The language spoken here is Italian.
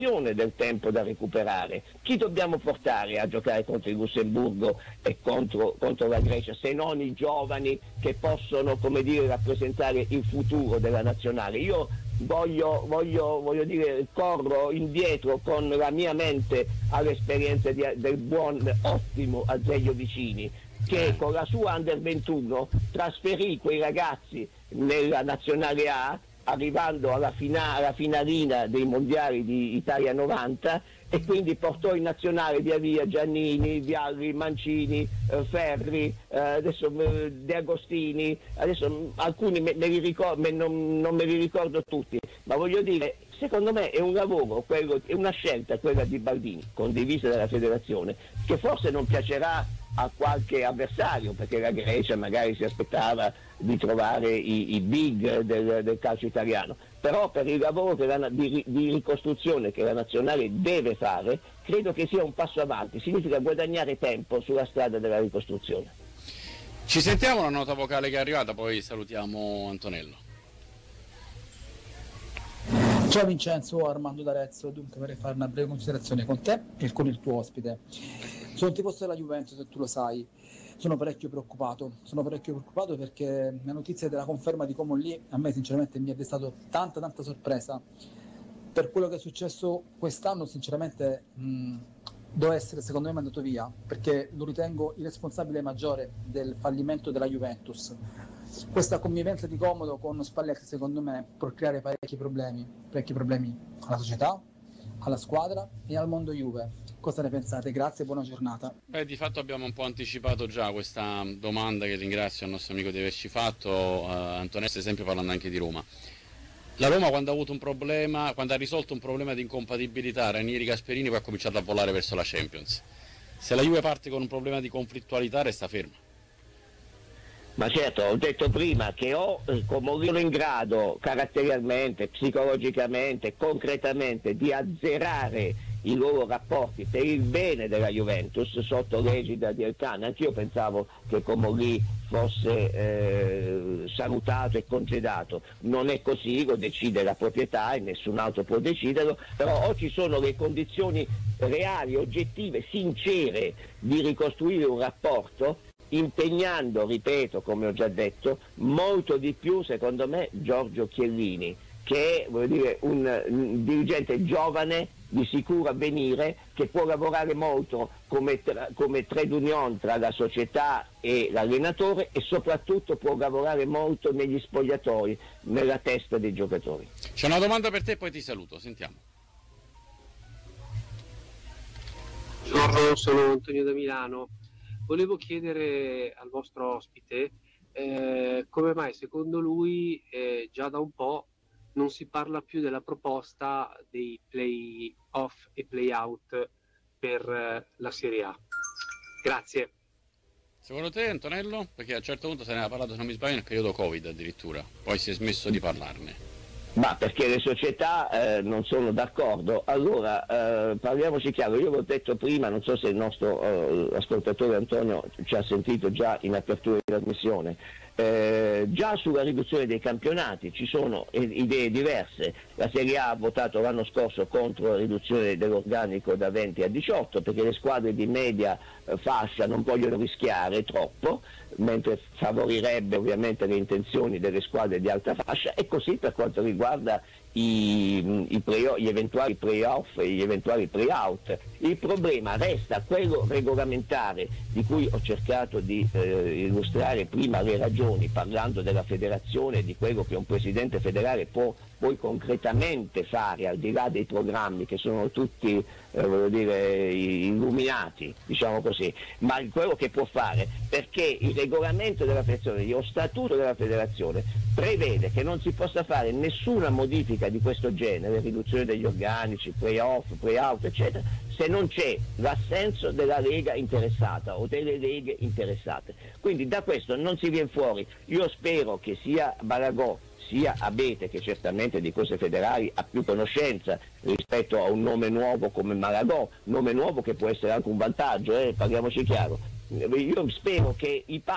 del tempo da recuperare. Chi dobbiamo portare a giocare contro il Lussemburgo e contro la Grecia, se non i giovani che possono, come dire, rappresentare il futuro della nazionale? Io voglio dire, corro indietro con la mia mente all'esperienza del buon, ottimo Azeglio Vicini, che con la sua Under 21 trasferì quei ragazzi nella Nazionale A, arrivando alla finalina dei mondiali di Italia 90, e quindi portò in nazionale via via Giannini, Vialli, Mancini, Ferri, adesso De Agostini, adesso alcuni non me li ricordo tutti, ma voglio dire, secondo me è un lavoro, è una scelta quella di Baldini, condivisa dalla federazione, che forse non piacerà a qualche avversario, perché la Grecia magari si aspettava di trovare i big del calcio italiano, però per il lavoro di ricostruzione che la nazionale deve fare, credo che sia un passo avanti, significa guadagnare tempo sulla strada della ricostruzione. Ci sentiamo la nota vocale che è arrivata, poi salutiamo Antonello. Ciao Vincenzo, Armando D'Arezzo. Dunque vorrei fare una breve considerazione con te e con il tuo ospite. Sono tifoso della Juventus, se tu lo sai. Sono parecchio preoccupato perché la notizia della conferma di Comolli a me sinceramente mi ha destato tanta sorpresa. Per quello che è successo quest'anno sinceramente doveva essere, secondo me, mandato via, perché lo ritengo il responsabile maggiore del fallimento della Juventus. Questa convivenza di comodo con Spalletti, secondo me, può creare parecchi problemi alla società, alla squadra e al mondo Juve. Cosa ne pensate? Grazie e buona giornata. Di fatto abbiamo un po' anticipato già questa domanda, che ringrazio il nostro amico di averci fatto, Antonello, esempio, parlando anche di Roma. La Roma, quando ha avuto un problema, quando ha risolto un problema di incompatibilità Ranieri Gasperini, poi ha cominciato a volare verso la Champions. Se la Juve parte con un problema di conflittualità, resta ferma. Ma certo, ho detto prima che come sono in grado caratterialmente, psicologicamente, concretamente di azzerare i loro rapporti per il bene della Juventus sotto l'egida di Elkann. Anch'io pensavo che Comolli fosse salutato e congedato, non è così, lo decide la proprietà e nessun altro può deciderlo, però o ci sono le condizioni reali, oggettive, sincere di ricostruire un rapporto, impegnando, ripeto, come ho già detto, molto di più, secondo me, Giorgio Chiellini, che è, voglio dire, un dirigente giovane di sicuro avvenire, che può lavorare molto come trade union tra la società e l'allenatore, e soprattutto può lavorare molto negli spogliatoi, nella testa dei giocatori. C'è una domanda per te e poi ti saluto, sentiamo. Buongiorno, sono Antonio da Milano. Volevo chiedere al vostro ospite come mai secondo lui già da un po' non si parla più della proposta dei play-off e play-out per la Serie A. Grazie. Secondo te, Antonello? Perché a un certo punto se ne era parlato, se non mi sbaglio, nel periodo Covid addirittura, poi si è smesso di parlarne. Ma perché le società non sono d'accordo. Allora, parliamoci chiaro, io l'ho detto prima, non so se il nostro ascoltatore Antonio ci ha sentito già in apertura di trasmissione, già sulla riduzione dei campionati ci sono idee diverse. La Serie A ha votato l'anno scorso contro la riduzione dell'organico da 20 a 18, perché le squadre di media fascia non vogliono rischiare troppo, mentre favorirebbe ovviamente le intenzioni delle squadre di alta fascia, e così per quanto riguarda gli eventuali play-off e gli eventuali play-out. Il problema resta quello regolamentare, di cui ho cercato di illustrare prima le ragioni, parlando della federazione, di quello che un presidente federale può poi concretamente fare, al di là dei programmi che sono tutti voglio dire, illuminati, diciamo così, ma quello che può fare, perché il regolamento della federazione, lo statuto della federazione prevede che non si possa fare nessuna modifica di questo genere, riduzione degli organici, play-off, play-out, eccetera, se non c'è l'assenso della lega interessata o delle leghe interessate. Quindi da questo non si viene fuori. Io spero che sia Malagò sia Abete, che certamente di cose federali ha più conoscenza rispetto a un nome nuovo come Malagò, nome nuovo che può essere anche un vantaggio, parliamoci chiaro. Io spero che i